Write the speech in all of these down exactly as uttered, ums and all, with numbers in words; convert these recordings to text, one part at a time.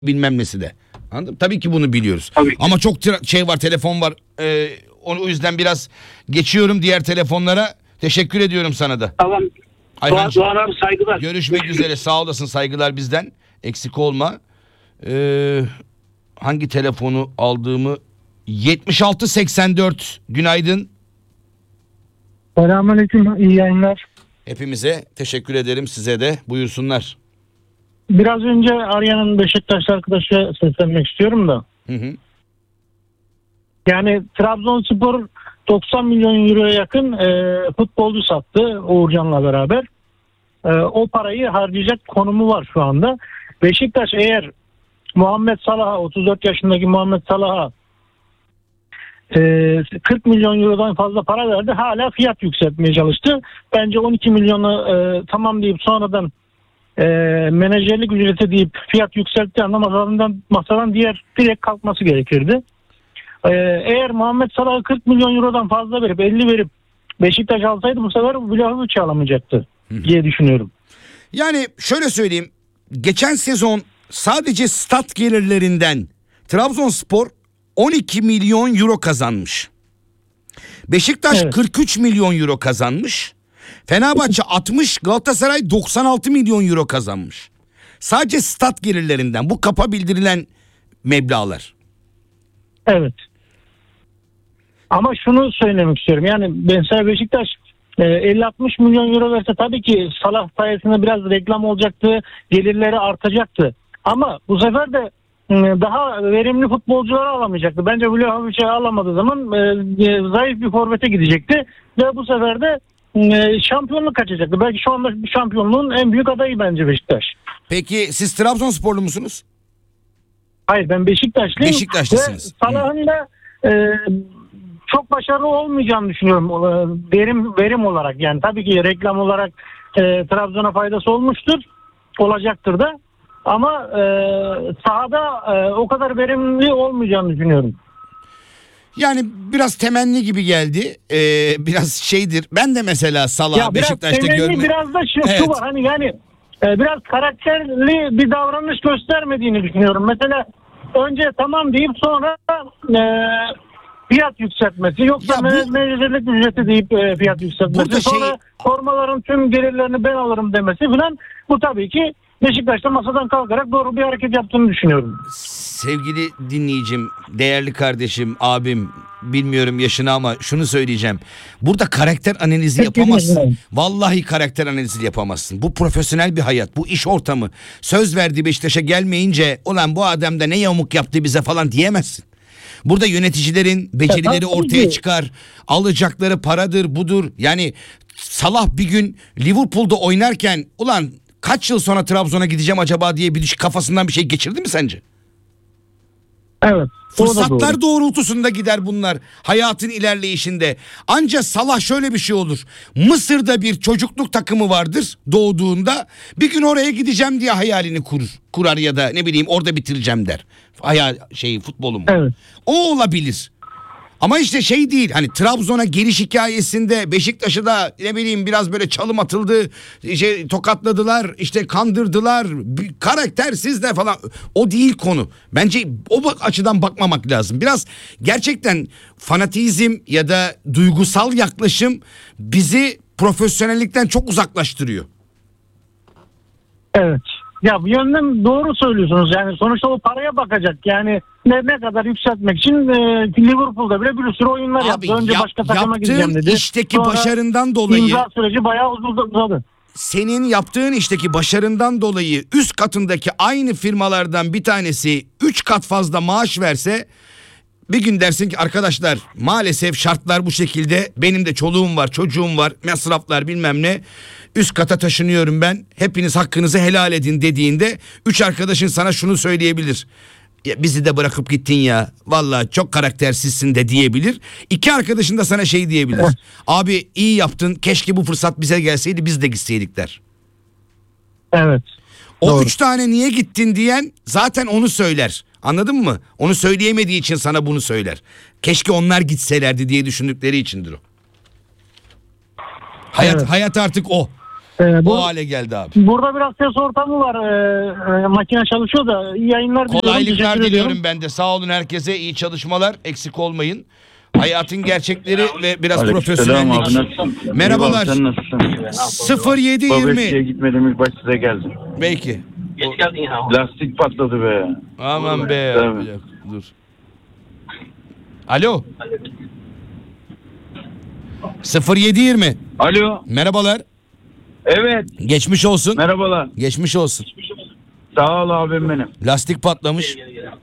bilmem nesi de. Anladın mı? Tabii ki bunu biliyoruz. Tabii ki. Ama çok tra- şey var, telefon var. Ee, o yüzden biraz geçiyorum diğer telefonlara. Teşekkür ediyorum sana da. Tamam. Doğan, Ayhancığım, Doğan abi saygılar. görüşmek üzere. Sağ olasın, saygılar bizden. Eksik olma. Ee, hangi telefonu aldığımı yetmiş altı seksen dört, günaydın. Selamünaleyküm, iyi yayınlar. Hepimize teşekkür ederim, size de. Buyursunlar. Biraz önce arayanın Beşiktaşlı arkadaşa seslenmek istiyorum da. Hı hı. Yani Trabzonspor doksan milyon euroya yakın e, futbolcu sattı Uğurcan'la beraber. E, o parayı harcayacak konumu var şu anda. Beşiktaş eğer Muhammed Salah'a, otuz dört yaşındaki Muhammed Salah'a e, kırk milyon eurodan fazla para verdi. Hala fiyat yükseltmeye çalıştı. Bence on iki milyonu e, tamam deyip sonradan e, menajerlik ücreti deyip fiyat yükseltti anda masadan, masadan diğer direkt kalkması gerekirdi. Ee, eğer Muhammed Salah'ı kırk milyon eurodan fazla verip elli verip Beşiktaş alsaydı bu sefer Vlahovic'i alamayacaktı diye düşünüyorum. Yani şöyle söyleyeyim. Geçen sezon sadece stat gelirlerinden Trabzonspor on iki milyon euro kazanmış. Beşiktaş Evet. kırk üç milyon euro kazanmış. Fenerbahçe altmış, Galatasaray doksan altı milyon euro kazanmış. Sadece stat gelirlerinden, bu kapa bildirilen meblağlar. Evet. Ama şunu söylemek istiyorum. Yani mesela Beşiktaş e, elli altmış milyon euro verse tabii ki Salah sayesinde biraz reklam olacaktı. Gelirleri artacaktı. Ama bu sefer de e, daha verimli futbolcuları alamayacaktı. Bence Vlahovic'i alamadığı zaman e, zayıf bir forvete gidecekti. Ve bu sefer de e, şampiyonluk kaçacaktı. Belki şu anda şampiyonluğun en büyük adayı bence Beşiktaş. Peki siz Trabzonsporlu musunuz? Hayır, ben Beşiktaşlıyım. Beşiktaşlısınız. Ve Salah'ın da e, çok başarılı olmayacağını düşünüyorum e, verim verim olarak. Yani tabii ki reklam olarak e, Trabzon'a faydası olmuştur. Olacaktır da. Ama e, sahada e, o kadar verimli olmayacağını düşünüyorum. Yani biraz temenni gibi geldi. Ee, biraz şeydir. Ben de mesela Salah Ya biraz Beşiktaş'ta temenni, görme... biraz da şu, Evet. şu var hani yani e, biraz karakterli bir davranış göstermediğini düşünüyorum. Mesela önce tamam deyip sonra e, fiyat yükseltmesi, yoksa Ya bu- menajerlik ücreti deyip e, fiyat yükseltmesi, Burada sonra şey- formaların tüm gelirlerini ben alırım demesi filan, bu tabii ki Beşiktaş'ta masadan kalkarak doğru bir hareket yaptığını düşünüyorum. Sevgili dinleyicim, değerli kardeşim, abim, bilmiyorum yaşını ama şunu söyleyeceğim. Burada karakter analizi Peki, yapamazsın. dinliyorum. Vallahi karakter analizi yapamazsın. Bu profesyonel bir hayat, bu iş ortamı. Söz verdiği Beşiktaş'a gelmeyince ulan bu adam da ne yamuk yaptı bize falan diyemezsin. Burada yöneticilerin becerileri tabii ortaya ki. çıkar. Alacakları paradır, budur. Yani Salah bir gün Liverpool'da oynarken ulan kaç yıl sonra Trabzon'a gideceğim acaba diye bir düş kafasından bir şey geçirdi mi sence? Evet. o da Fırsatlar doğru. doğrultusunda gider bunlar hayatın ilerleyişinde. Ancak Salah şöyle bir şey olur. Mısır'da bir çocukluk takımı vardır doğduğunda. Bir gün oraya gideceğim diye hayalini kurur. Kurar ya da ne bileyim orada bitireceğim der. Hayal şeyi futbolum. Evet. O olabilir. Ama işte şey değil, hani Trabzon'a geliş hikayesinde Beşiktaş'ı da ne bileyim biraz böyle çalım atıldı, işte tokatladılar, işte kandırdılar, bir karaktersiz de falan, o değil konu. Bence o bak- açıdan bakmamak lazım. Biraz gerçekten fanatizm ya da duygusal yaklaşım bizi profesyonellikten çok uzaklaştırıyor. Evet. Ya bu yönden doğru söylüyorsunuz. Yani sonuçta o paraya bakacak. Yani ne ne kadar yükseltmek için e, Liverpool'da bile bir sürü oyunlar Abi yaptı. Önce yap- başka takıma yaptığın gideceğim dedi. işteki Sonra başarından dolayı imza süreci bayağı uzadı. uzadı. senin yaptığın işteki başarından dolayı üst katındaki aynı firmalardan bir tanesi üç kat fazla maaş verse, bir gün dersin ki arkadaşlar maalesef şartlar bu şekilde, benim de çoluğum var, çocuğum var, masraflar bilmem ne, üst kata taşınıyorum ben, hepiniz hakkınızı helal edin dediğinde üç arkadaşın sana şunu söyleyebilir: ya bizi de bırakıp gittin ya, vallahi çok karaktersizsin de diyebilir. İki arkadaşın da sana şey diyebilir: abi iyi yaptın, keşke bu fırsat bize gelseydi biz de gitseydik der. Evet. O Doğru. üç tane niye gittin diyen zaten onu söyler. Anladın mı? Onu söyleyemediği için sana bunu söyler. Keşke onlar gitselerdi diye düşündükleri içindir o. Hayat Evet. hayat artık o. Ee, bu, O hale geldi abi. burada biraz ses ortamı var. Ee, e, makine çalışıyor da iyi yayınlar diliyorum. Kolaylıklar Teşekkür diliyorum ediyorum. ben de. Sağ olun herkese. İyi çalışmalar. Eksik olmayın. Hayatın gerçekleri ve biraz Aleykümselam abi, profesyonellik. nasılsın? Merhabalar. İyi bak, sen nasılsın? sıfır yedi Babetçi'ye yirmi. gitmedim, ilk baş size geldim. Belki. Geç geldin ya. Lastik patladı be. Aman be. Tabii. Bir dakika, dur. Alo. sıfır yedi yirmi. Alo. Merhabalar. Evet. Geçmiş olsun. Merhabalar. Geçmiş olsun. Sağ ol abim benim. Lastik patlamış.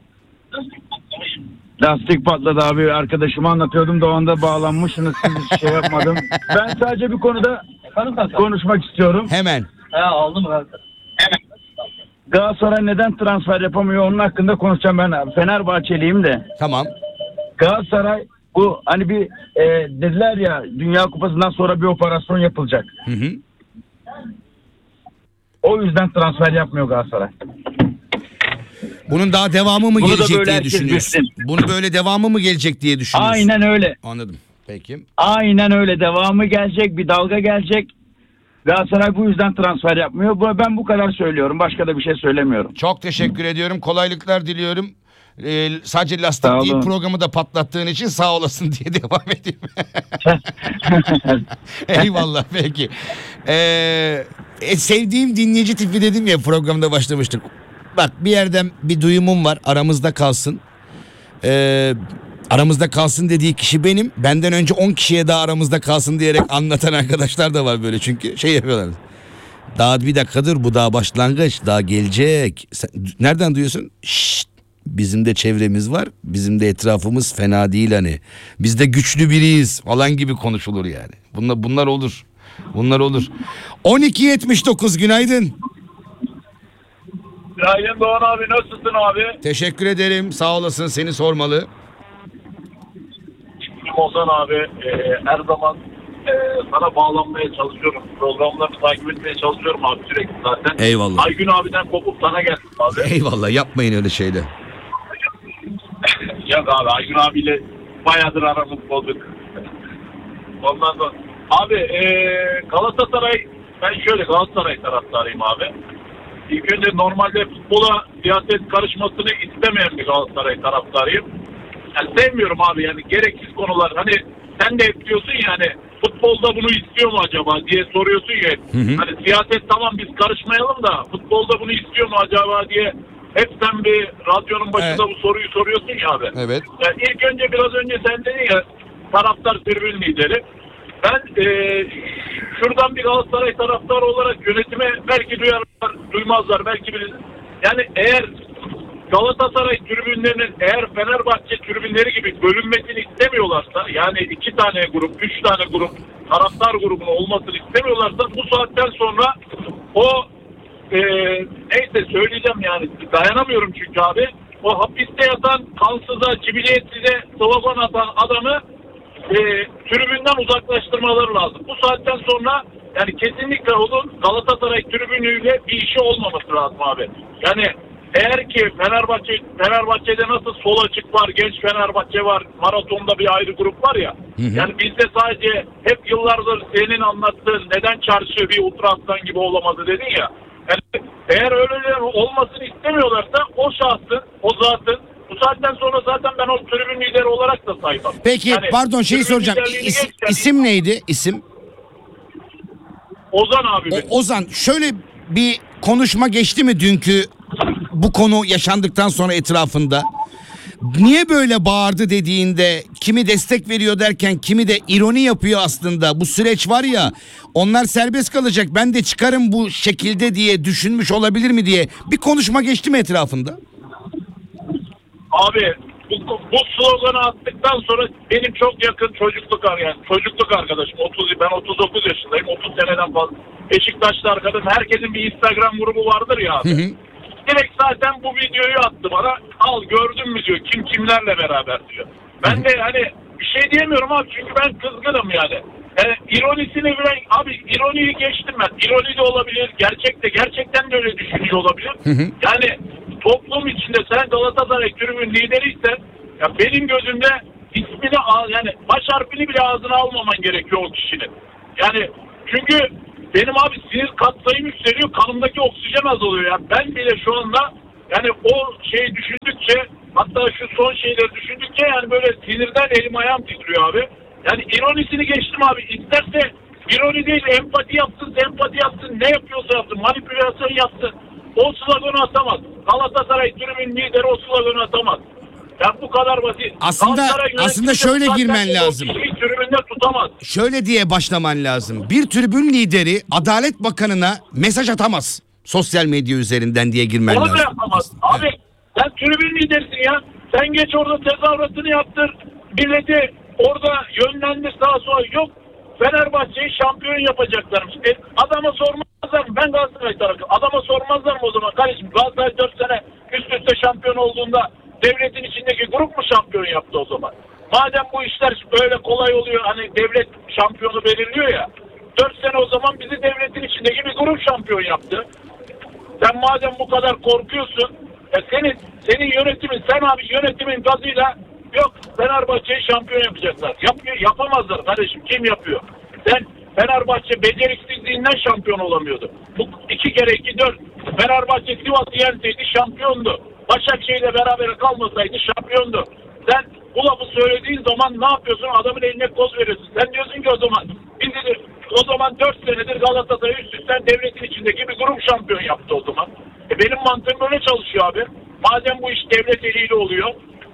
Lastik patladı abi. Arkadaşıma anlatıyordum da o anda bağlanmışsınız. Siz şey yapmadım. Ben sadece bir konuda konuşmak istiyorum. Hemen. He aldım kanka. Galatasaray neden transfer yapamıyor? Onun hakkında konuşacağım ben. Fenerbahçeliyim de. Tamam. Galatasaray bu hani bir e, dediler ya Dünya Kupası'ndan sonra bir operasyon yapılacak. Hı hı. O yüzden transfer yapmıyor Galatasaray. Bunun daha devamı mı Bunu da gelecek böyle diye herkes düşünüyorsun? bilsin. Bunu böyle devamı mı gelecek diye düşünüyorsun? Aynen öyle. Anladım. Peki. Aynen öyle. Devamı gelecek. Bir dalga gelecek. Galatasaray bu yüzden transfer yapmıyor. Bu- Ben bu kadar söylüyorum. Başka da bir şey söylemiyorum. Çok teşekkür ediyorum. Kolaylıklar diliyorum. Ee, sadece lastik Sağ değil olun. programı da patlattığın için sağ olasın diye devam edeyim. Eyvallah peki. Ee, e, sevdiğim dinleyici tipi dedim ya programda başlamıştık. Bak bir yerden bir duyumum var aramızda kalsın. Ee, aramızda kalsın dediği kişi benim. Benden önce on kişiye daha aramızda kalsın diyerek anlatan arkadaşlar da var böyle çünkü şey yapıyorlar. Daha bir dakikadır bu daha başlangıç daha gelecek. Sen, nereden duyuyorsun? Şşt, bizim de çevremiz var. Bizim de etrafımız fena değil hani. Biz de güçlü biriyiz falan gibi konuşulur yani. Bunlar, bunlar olur. Bunlar olur. on iki yetmiş dokuz günaydın. Günaydın Doğan abi, nasılsın abi? Teşekkür ederim. Sağ olasın. Seni sormalı. Ozan abi, e, her zaman e, sana bağlanmaya çalışıyorum. Programlarını takip etmeye çalışıyorum abi sürekli zaten. Eyvallah. Aygün abiden kopup sana geldim abi. Eyvallah yapmayın öyle şeyler. Yok abi, Aygün abiyle bayağıdır aramız bozuk. Ondan sonra abi e, Galatasaray, ben şöyle Galatasaray taraftarıyım abi. İlk önce normalde futbola siyaset karışmasını istemeyen bir Galatasaray taraftarıyım. Yani sevmiyorum abi, yani gereksiz konular. Hani sen de hep diyorsun ya, hani futbolda bunu istiyor mu acaba diye soruyorsun ya. Hı hı. Hani siyaset tamam biz karışmayalım da futbolda bunu istiyor mu acaba diye hep sen bir radyonun başında Evet. bu soruyu soruyorsun ya abi. Evet. Yani ilk önce biraz önce sen dedin ya taraftar tribün lideri. Ben e, şuradan bir Galatasaray taraftarı olarak yönetime belki duyarlar, duymazlar, belki bilir. Yani eğer Galatasaray tribünlerinin eğer Fenerbahçe tribünleri gibi bölünmesini istemiyorlarsa, yani iki tane grup, üç tane grup taraftar grubunun olmasını istemiyorlarsa bu saatten sonra o e, neyse söyleyeceğim yani dayanamıyorum çünkü abi. O hapiste yatan kansıza, cibiliyetsize slogan atan adamı e, tribünden uzaklaştırmaları lazım. Bu saatten sonra yani kesinlikle onun Galatasaray tribünüyle bir işi olmaması lazım abi. Yani eğer ki Fenerbahçe Fenerbahçe'de nasıl sol açık var, genç Fenerbahçe var, maratonda bir ayrı grup var ya. Hı hı. Yani bizde sadece hep yıllardır senin anlattığın neden çarşı bir ultra aslan gibi olamadı dedin ya. Yani eğer öyleler olmasını istemiyorlarsa o şahsın, o zatın bu saatten sonra zaten ben o tribün lideri olarak da saymam. Peki Yani pardon şeyi tribün soracağım. liderliğini İs- geç, yani isim neydi? İsim? Ozan abi. O, benim. Ozan şöyle bir konuşma geçti mi dünkü bu konu yaşandıktan sonra etrafında? Niye böyle bağırdı dediğinde kimi destek veriyor derken kimi de ironi yapıyor aslında. Bu süreç var ya onlar serbest kalacak ben de çıkarım bu şekilde diye düşünmüş olabilir mi diye bir konuşma geçti mi etrafında? Abi bu, bu sloganı attıktan sonra benim çok yakın çocukluk ar- yani çocukluk arkadaşım otuz ben otuz dokuz yaşındayım. otuz seneden fazla Beşiktaşlı arkadaşım. Herkesin bir Instagram grubu vardır ya abi. Hı hı. Direkt zaten bu videoyu attı bana. Al gördün mü diyor. Kim kimlerle beraber diyor. Ben de hani bir şey diyemiyorum abi çünkü ben kızgınım yani. Yani ironisini bile abi ironiyi geçtim ben. İroni de olabilir. Gerçek de gerçekten de öyle düşünüyor olabilir. Hı hı. Yani toplum içinde sen Galatasaray tribün lideriysen ya benim gözümde ismini al yani baş harfini bile ağzına almaman gerekiyor o kişinin. Yani çünkü benim abi sinir katsayım yükseliyor, kanımdaki oksijen azalıyor ya. Ben bile şu anda yani o şeyi düşündükçe, hatta şu son şeyleri düşündükçe yani böyle sinirden elim ayağım titriyor abi. Yani ironisini geçtim abi. İsterse ironi değil, empati yapsın, sempati yapsın, ne yapıyorsa yapsın, manipülasyon yapsın. O sloganı atamaz. Galatasaray tribün lideri o sloganı atamaz. Ya bu kadar basit. Aslında aslında şöyle girmen lazım. Tribünde tutamaz. Şöyle diye başlaman lazım. Bir tribün lideri Adalet Bakanı'na mesaj atamaz. Sosyal medya üzerinden diye girmen Onu lazım. da yapamaz. Abi Evet. sen tribün liderisin ya. Sen geç orada tezahüratını yaptır. Milleti orada yönlendir sağa sola. Yok Fenerbahçe'yi şampiyon yapacaklarmış. E, adama sormazlar mı? Ben Galatasaray tarafı. Adama sormazlar mı o zaman? Kardeşim Galatasaray dört sene üst üste şampiyon olduğunda devletin içindeki grup mu şampiyon yaptı o zaman? Madem bu işler böyle kolay oluyor, hani devlet şampiyonu belirliyor ya. dört sene o zaman bizi devletin içindeki bir grup şampiyon yaptı. Sen madem bu kadar korkuyorsun, e senin senin yönetimin, sen abi yönetimin gazıyla yok Fenerbahçe'yi şampiyon yapacaklar. Yapıyor, yapamazlar kardeşim. Kim yapıyor? Sen Fenerbahçe beceriksizliğinden şampiyon olamıyordu. Bu iki kere iki dört. Fenerbahçe Sivas'ı yenseydi şampiyondu. Başakşehir'le beraber kalmasaydı şampiyondu. Sen bu lafı söylediğin zaman ne yapıyorsun? Adamın eline koz veriyorsun. Sen diyorsun ki o zaman bizi o zaman dört senedir Galatasaray üst üstten devletin içindeki bir grup şampiyon yaptı o zaman. E benim mantığım böyle çalışıyor abi. Madem bu iş devlet eliyle oluyor.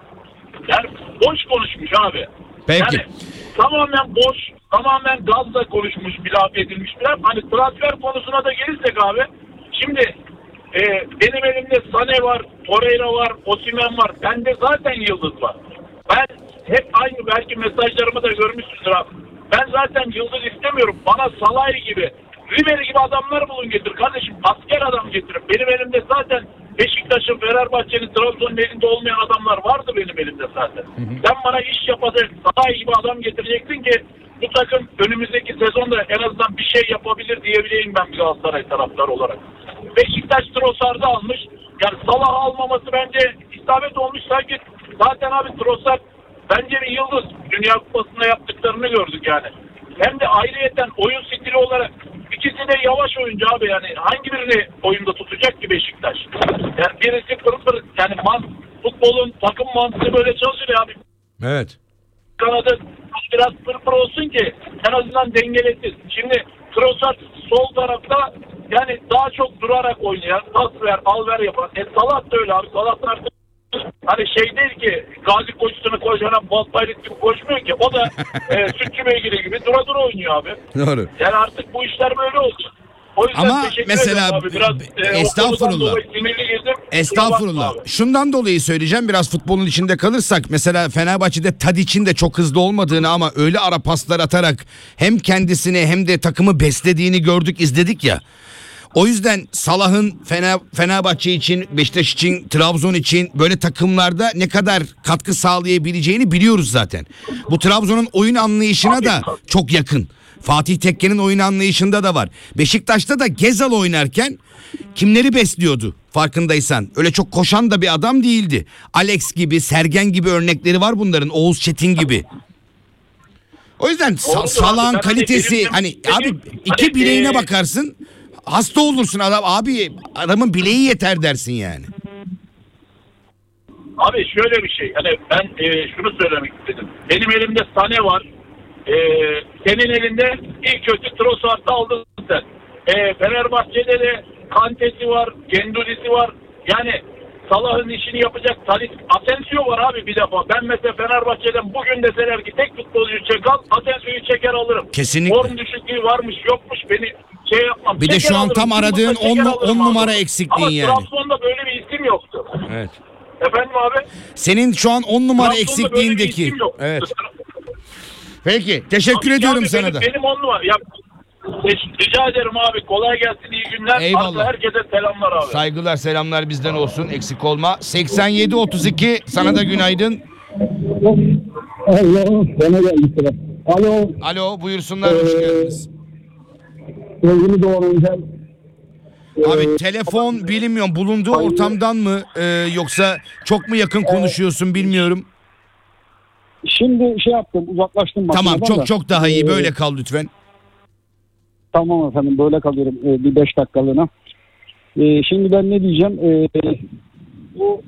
Yani boş konuşmuş abi. Peki. Yani tamamen boş, tamamen gazla konuşmuş, bir laf edilmiş bir laf. Hani transfer konusuna da gelirsek abi. Şimdi e, benim elimde Sané var, Torreira var, Osimhen var. Bende zaten yıldız var. Ben hep aynı, belki mesajlarımı da görmüşsünüzdür abi. Ben zaten yıldız istemiyorum. Bana Salah'ı gibi, Ribery gibi adamlar bulun getir. Kardeşim asker adam getirin. Benim elimde zaten Beşiktaş'ın, Fenerbahçe'nin, Trabzon'un elinde olmayan adamlar vardı benim elimde zaten. Hı hı. Sen bana iş yapacak, Salah'ı gibi adam getireceksin ki bu takım önümüzdeki sezonda en azından bir şey yapabilir diyebileyim ben bir Galatasaray taraftarı olarak. Beşiktaş Trossard'ı almış. Yani Salah almaması bence isabet olmuş. Sanki zaten abi Trossard bence bir yıldız. Dünya Kupası'nda yaptıklarını gördük yani. Hem de ayrıyeten oyun stili olarak ikisi de yavaş oyuncu abi yani. Hangi birini oyunda tutacak ki Beşiktaş? Yani birisi pır pır yani man, futbolun takım mantığı böyle çalışıyor abi. Evet. Kanadı biraz pır pır olsun ki en azından dengelesin. Şimdi Trossard sol tarafta yani daha çok durarak oynayan, pas ver, al ver yapan. E Salah da öyle abi. Salah da artık hani şey değil ki Gazi koşusunu koşana Baltaylık gibi koşmuyor ki. O da e, sütçü beygiri gibi dura dura oynuyor abi. Doğru. Yani artık bu işler böyle olacak. O yüzden Ama teşekkür mesela ederim abi. Biraz, e, estağfurullah. Estağfurullah. Şundan dolayı söyleyeceğim, biraz futbolun içinde kalırsak. Mesela Fenerbahçe'de Tadic'in de çok hızlı olmadığını ama öyle ara paslar atarak hem kendisini hem de takımı beslediğini gördük, izledik ya. O yüzden Salah'ın Fener, Fenerbahçe için, Beşiktaş için, Trabzon için böyle takımlarda ne kadar katkı sağlayabileceğini biliyoruz zaten. Bu Trabzon'un oyun anlayışına da çok yakın. Fatih Tekke'nin oyun anlayışında da var. Beşiktaş'ta da Gezal oynarken kimleri besliyordu farkındaysan? Öyle çok koşan da bir adam değildi. Alex gibi, Sergen gibi örnekleri var bunların. Oğuz Çetin gibi. O yüzden Sa- Salah'ın kalitesi hani abi iki bileğine bakarsın. Hasta olursun adam abi, adamın bileği yeter dersin yani. Abi şöyle bir şey, hani ben e, şunu söylemek istedim. Benim elimde Sané var. E, senin elinde ilk kötü Trossard'ı aldın sen. E, Fenerbahçe'de de Kante'si var, Gendouzi'si var. Yani Salah'ın işini yapacak Talis, Asensio var abi bir defa. Ben mesela Fenerbahçe'den bugün deseler ki tek futbolcuyu çek al, Asensio'yu çeker alırım. Kesinlikle. Form düşüklüğü varmış yokmuş beni şey yapmam. Bir de Çeker şu an alırım. tam aradığın on numara eksikliğin yani. Ama Trabzon'da böyle bir isim yoktu. Evet. Efendim abi? Senin şu an on numara Trabzon'da böyle bir eksikliğindeki. isim yok. Evet. Peki teşekkür Abi ediyorum abi sana benim, da. Benim on numara. Ya, rica ederim abi. Kolay gelsin. İyi günler. Eyvallah. Arka herkese selamlar abi. Saygılar selamlar bizden olsun, eksik olma. seksen yedi otuz iki sana da günaydın. Alo, bana geldi sıra. Alo, Alo buyursunlar, hoş geldiniz. sevgili Doğan Öncel. Abi telefon bilmiyorum bulunduğu ortamdan mı e, yoksa çok mu yakın konuşuyorsun bilmiyorum. Şimdi şey yaptım, uzaklaştım. Tamam, makineden çok da. çok daha iyi, Ee, böyle kal lütfen. Tamam efendim, böyle kalıyorum e, bir beş dakikalığına. E, şimdi ben ne diyeceğim? E, bu